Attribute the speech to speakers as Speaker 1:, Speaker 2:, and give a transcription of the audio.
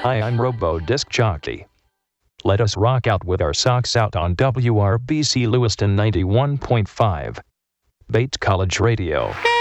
Speaker 1: Hi, I'm Robo Disc Jockey. Let us rock out with our socks out on WRBC Lewiston 91.5. Bates College Radio.